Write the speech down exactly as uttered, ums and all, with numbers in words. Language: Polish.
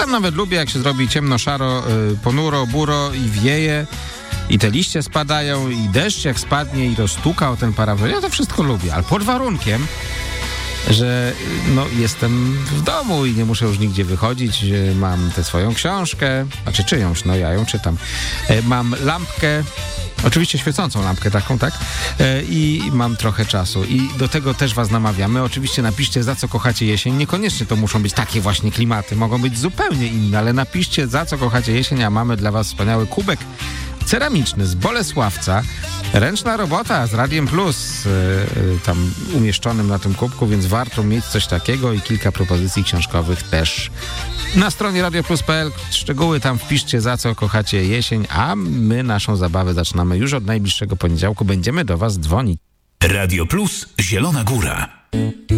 tam nawet lubię, jak się zrobi ciemno, szaro, yy, ponuro, buro i wieje. I te liście spadają, i deszcz jak spadnie, i to stuka o ten parapet. Ja to wszystko lubię, ale pod warunkiem, że no, jestem w domu i nie muszę już nigdzie wychodzić. Mam tę swoją książkę, znaczy czyjąś, no ja ją czytam. Mam lampkę, oczywiście świecącą lampkę taką, tak? I mam trochę czasu. I do tego też was namawiamy. Oczywiście napiszcie, za co kochacie jesień. Niekoniecznie to muszą być takie właśnie klimaty. Mogą być zupełnie inne, ale napiszcie, za co kochacie jesień, a mamy dla was wspaniały kubek ceramiczny z Bolesławca. Ręczna robota z Radiem Plus, yy, yy, tam umieszczonym na tym kubku, więc warto mieć coś takiego i kilka propozycji książkowych też. Na stronie radio plus kropka p l szczegóły tam wpiszcie, za co kochacie jesień, a my naszą zabawę zaczynamy już od najbliższego poniedziałku. Będziemy do was dzwonić. Radio Plus Zielona Góra.